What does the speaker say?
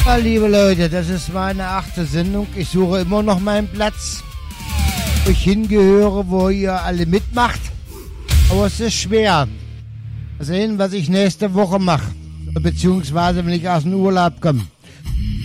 Ja, liebe Leute, das ist meine 8. Sendung. Ich suche immer noch meinen Platz, wo ich hingehöre, wo ihr alle mitmacht. Aber es ist schwer. Mal sehen, was ich nächste Woche mache. Beziehungsweise, wenn ich aus dem Urlaub komme.